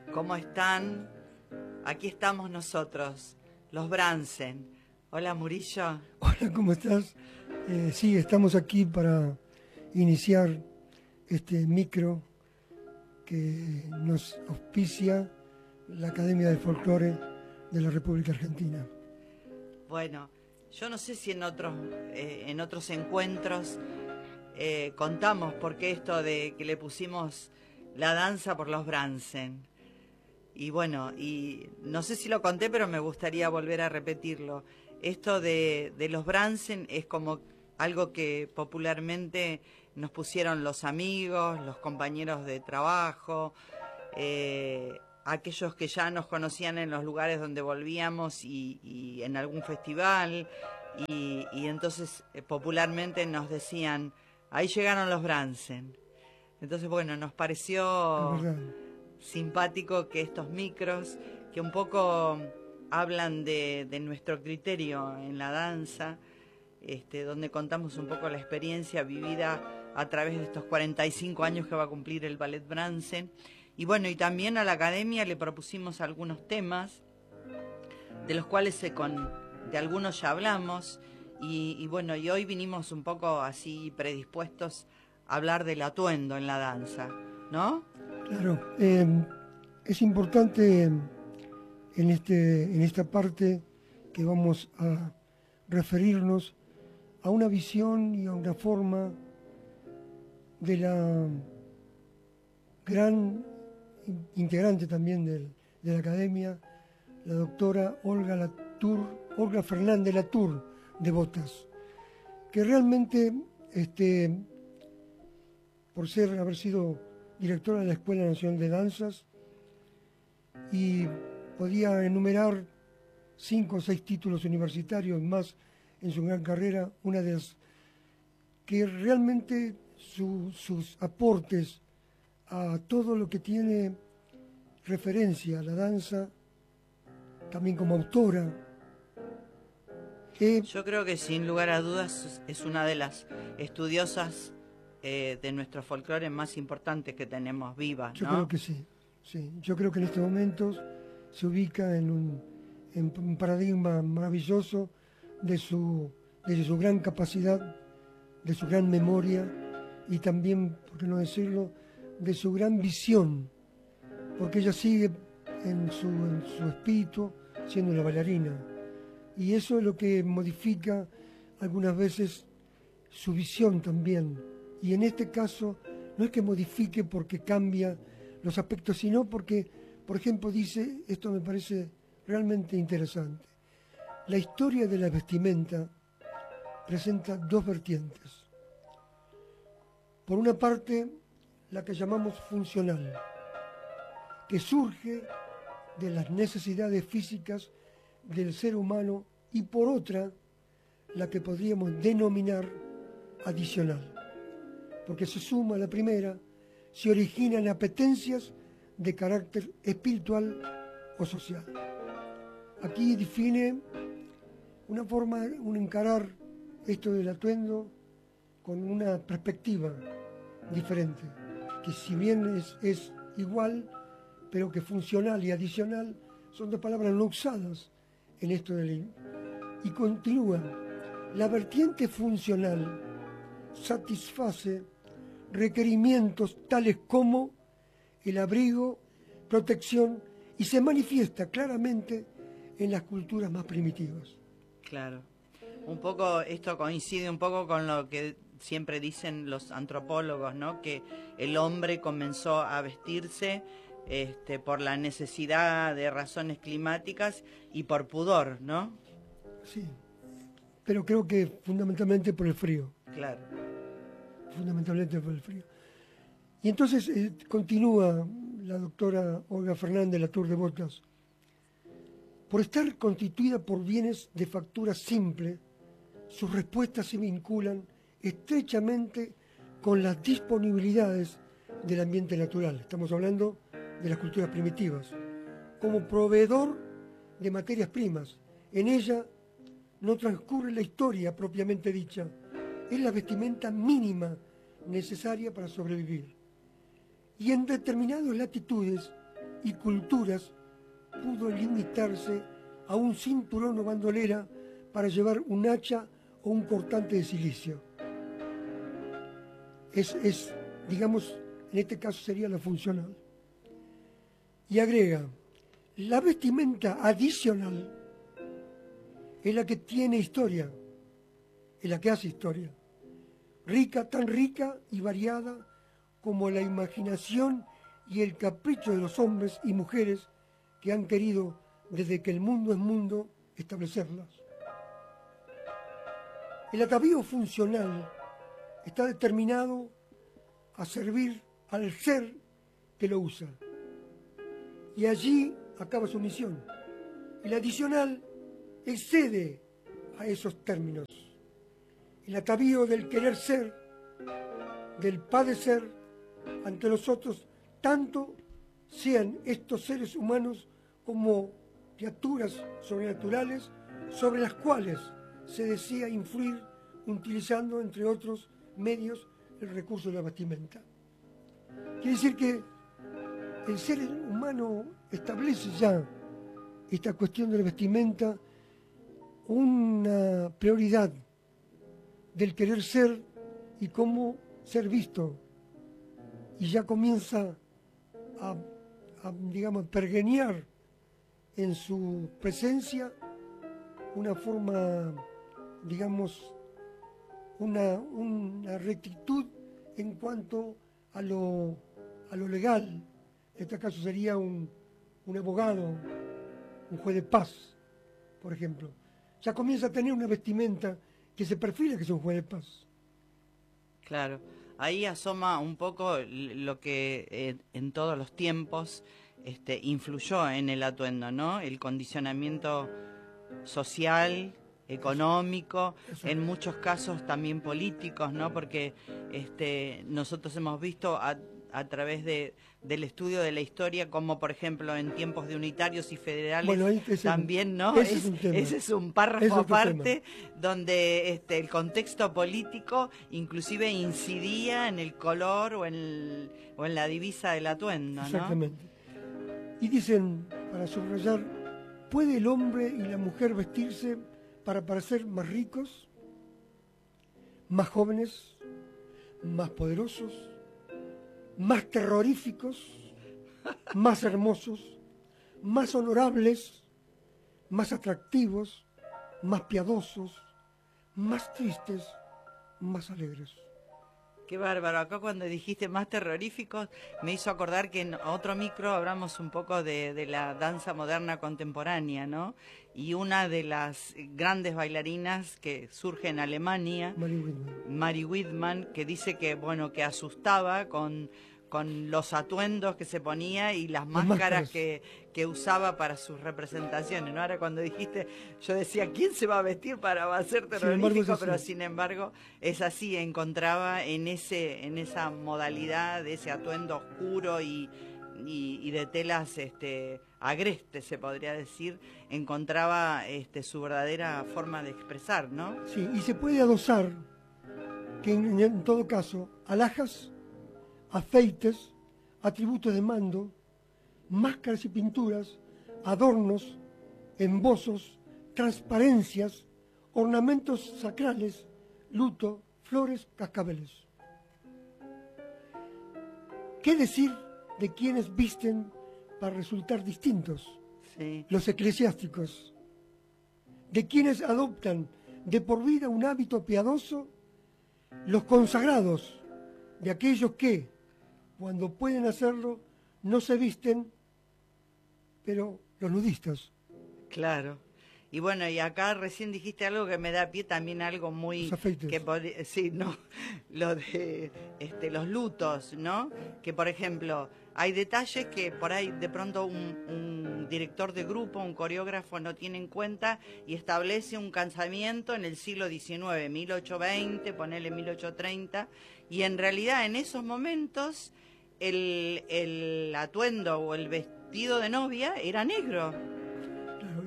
¿Cómo están? Aquí estamos nosotros, los Bransen. Hola, Murillo. Hola, ¿cómo estás? Sí, estamos aquí para iniciar este micro que nos auspicia la Academia del Folclore de la República Argentina. Bueno, yo no sé si en otros encuentros contamos por qué esto de que le pusimos la danza por los Bransen. Y bueno, y no sé si lo conté, pero me gustaría volver a repetirlo. Esto de los Bransen es como algo que popularmente nos pusieron los amigos, los compañeros de trabajo, aquellos que ya nos conocían en los lugares donde volvíamos y en algún festival, y entonces popularmente nos decían, ahí llegaron los Bransen. Entonces, bueno, nos Es pareció verdad. simpático que estos micros, que un poco hablan de nuestro criterio en la danza, donde contamos un poco la experiencia vivida a través de estos 45 años que va a cumplir el Ballet Bransen. Y bueno, y también a la academia le propusimos algunos temas, de los cuales de algunos ya hablamos, y bueno, y hoy vinimos un poco así predispuestos a hablar del atuendo en la danza, ¿no? Claro, es importante en esta parte que vamos a referirnos a una visión y a una forma de la gran integrante también de la Academia, la doctora Olga Fernández Latour de Botas, que realmente, por haber sido directora de la Escuela Nacional de Danzas, y podía enumerar 5 o 6 títulos universitarios más en su gran carrera, una de las que realmente sus aportes a todo lo que tiene referencia a la danza, también como autora. Yo creo que sin lugar a dudas es una de las estudiosas de nuestro folclore más importantes que tenemos vivas, Yo creo ¿no? que sí, sí. Yo creo que en estos momentos se ubica en un paradigma maravilloso de su gran capacidad, de su gran memoria y también, por qué no decirlo, de su gran visión, porque ella sigue en su espíritu siendo una bailarina. Y eso es lo que modifica algunas veces su visión también. Y en este caso no es que modifique porque cambia los aspectos, sino porque, por ejemplo, dice, esto me parece realmente interesante, la historia de la vestimenta presenta 2 vertientes. Por una parte, la que llamamos funcional, que surge de las necesidades físicas del ser humano, y por otra, la que podríamos denominar adicional, porque se suma a la primera, se originan apetencias de carácter espiritual o social. Aquí define una forma, un encarar esto del atuendo con una perspectiva diferente, que si bien es igual, pero que funcional y adicional son 2 palabras no usadas en esto y continúa. La vertiente funcional satisface requerimientos tales como el abrigo, protección, y se manifiesta claramente en las culturas más primitivas. Claro. Un poco, esto coincide un poco con lo que siempre dicen los antropólogos, ¿no? Que el hombre comenzó a vestirse por la necesidad de razones climáticas y por pudor, ¿no? Sí, pero creo que fundamentalmente por el frío. Claro. Fundamentalmente por el frío. Y entonces continúa la doctora Olga Fernández Latour de Botas. Por estar constituida por bienes de factura simple, sus respuestas se vinculan estrechamente con las disponibilidades del ambiente natural. Estamos hablando de las culturas primitivas. Como proveedor de materias primas, en ella no transcurre la historia propiamente dicha, es la vestimenta mínima necesaria para sobrevivir. Y en determinadas latitudes y culturas pudo limitarse a un cinturón o bandolera para llevar un hacha o un cortante de silicio. Digamos, en este caso sería la funcional. Y agrega, la vestimenta adicional es la que tiene historia, es la que hace historia, rica, tan rica y variada como la imaginación y el capricho de los hombres y mujeres que han querido, desde que el mundo es mundo, establecerlas. El atavío funcional está determinado a servir al ser que lo usa, y allí acaba su misión. El adicional excede a esos términos. El atavío del querer ser, del padecer ante los otros, tanto sean estos seres humanos como criaturas sobrenaturales sobre las cuales se desea influir utilizando, entre otros medios, el recurso de la vestimenta. Quiere decir que el ser humano establece ya esta cuestión de la vestimenta una prioridad del querer ser y cómo ser visto, y ya comienza a digamos, pergeñar en su presencia una forma, digamos, una rectitud en cuanto a lo legal. En este caso sería un abogado, un juez de paz, por ejemplo. Ya comienza a tener una vestimenta que se perfila que es un juez de paz. Claro, ahí asoma un poco lo que en todos los tiempos influyó en el atuendo, ¿no? El condicionamiento social, económico, en muchos casos también políticos, ¿no? Porque nosotros hemos visto a través del estudio de la historia, como por ejemplo en tiempos de unitarios y federales, bueno, también, ¿no? Ese es un párrafo aparte, donde el contexto político inclusive incidía en el color o en la divisa del atuendo, ¿no? Exactamente. Y dicen, para subrayar, ¿puede el hombre y la mujer vestirse para parecer más ricos, más jóvenes, más poderosos, más terroríficos, más hermosos, más honorables, más atractivos, más piadosos, más tristes, más alegres? Qué bárbaro. Acá cuando dijiste más terroríficos me hizo acordar que en otro micro hablamos un poco de la danza moderna contemporánea, ¿no? Y una de las grandes bailarinas que surge en Alemania, Mary Widmann, que dice que, bueno, que asustaba con los atuendos que se ponía y las máscaras que usaba para sus representaciones, ¿no? Ahora cuando dijiste, yo decía, ¿quién se va a vestir para ser terrorífico? Pero sin embargo es así, encontraba en esa modalidad de ese atuendo oscuro y de telas agrestes, se podría decir, encontraba su verdadera forma de expresar, ¿no? Sí, y se puede adosar que en todo caso alhajas, aceites, atributos de mando, máscaras y pinturas, adornos, embozos, transparencias, ornamentos sacrales, luto, flores, cascabeles. ¿Qué decir de quienes visten para resultar distintos? Sí. Los eclesiásticos, de quienes adoptan de por vida un hábito piadoso, los consagrados, de aquellos que, cuando pueden hacerlo, no se visten, pero los nudistas. Claro. Y bueno, y acá recién dijiste algo que me da pie también algo muy... Los afeites. Sí, ¿no? Lo de los lutos, ¿no? Que, por ejemplo, hay detalles que por ahí de pronto un director de grupo, un coreógrafo no tiene en cuenta y establece un casamiento en el siglo XIX, 1820, ponele 1830, y en realidad en esos momentos el atuendo o el vestido de novia era negro. Claro,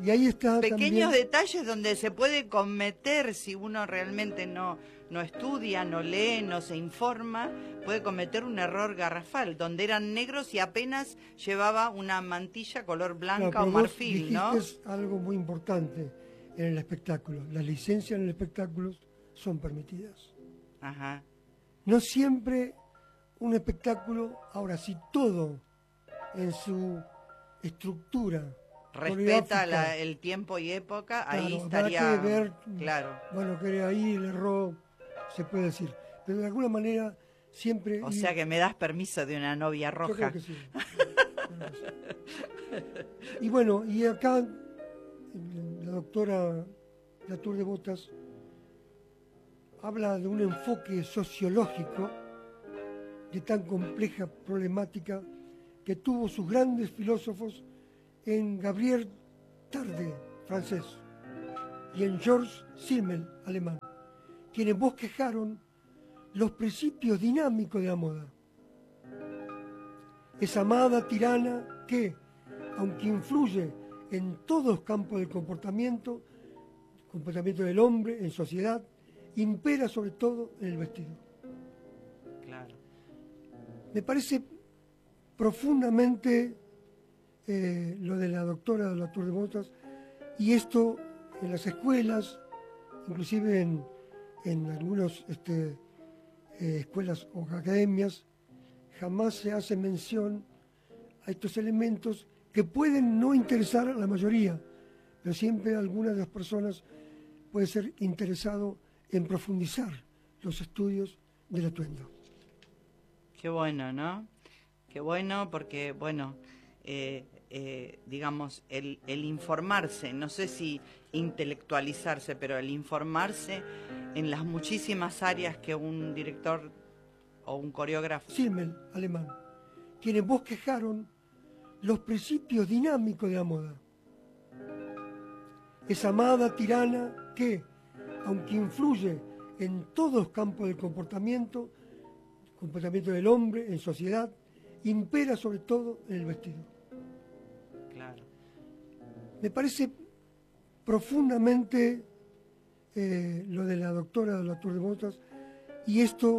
y ahí está pequeños también, detalles donde se puede cometer, si uno realmente no estudia, no lee, no se informa, puede cometer un error garrafal, donde eran negros y apenas llevaba una mantilla color claro, blanca o pero vos marfil, dijiste ¿no? algo muy importante en el espectáculo. Las licencias en el espectáculo son permitidas. Ajá. No siempre un espectáculo, ahora sí, todo en su estructura Respeta coreográfica, el tiempo y época, ahí claro, habrá que estaría ver, claro. bueno, que ahí el error se puede decir, pero de alguna manera siempre O ir, sea que me das permiso de una novia yo creo roja. que sí, creo que sí. Y bueno, y acá la doctora Latour de Botas habla de un enfoque sociológico de tan compleja problemática que tuvo sus grandes filósofos en Gabriel Tarde, francés, y en Georges Simmel, alemán, quienes bosquejaron los principios dinámicos de la moda. Esa amada tirana que, aunque influye en todos los campos del comportamiento del hombre en sociedad, impera sobre todo en el vestido. Claro. Me parece profundamente lo de la doctora Latour de Botas, y esto en las escuelas, inclusive en algunas escuelas o academias, jamás se hace mención a estos elementos que pueden no interesar a la mayoría, pero siempre algunas de las personas puede ser interesado en profundizar los estudios del atuendo. Qué bueno, ¿no? Qué bueno porque, bueno, digamos, el informarse, no sé si intelectualizarse, pero el informarse en las muchísimas áreas que un director o un coreógrafo... Simmel, alemán, quienes bosquejaron los principios dinámicos de la moda. Esa amada tirana que, aunque influye en todos los campos del comportamiento del hombre en sociedad, impera sobre todo en el vestido. Claro. Me parece profundamente lo de la doctora Latour de Botas, y esto